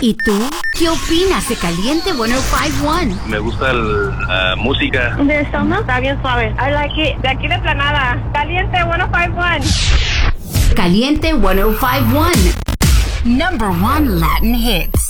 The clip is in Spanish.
¿Y tú? ¿Qué opinas de Caliente 105.1? Me gusta la música. ¿De Selma? Está bien suave. I like it. De aquí de Planada. Caliente 105.1. Caliente 105.1. Number 1 Latin hits.